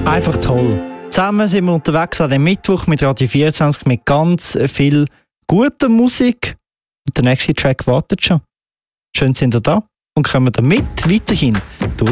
Einfach toll. Zusammen sind wir unterwegs an dem Mittwoch mit Radio 24 mit ganz viel guter Musik. Und der nächste Track wartet schon. Schön sind ihr da und kommen damit weiterhin durch